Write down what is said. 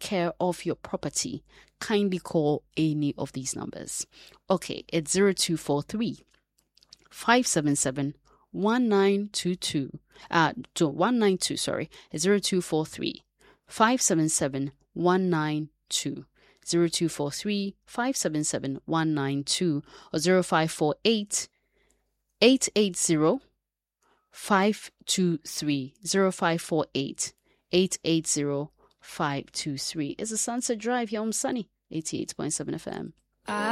care of your property, kindly call any of these numbers. Okay, it's 0243 577 1922. 192, sorry. It's 0243 577 192. 0243 577 192 or 0548 880 523. 0548 880 523. It's a Sunset Drive here on Sunny 88.7 FM.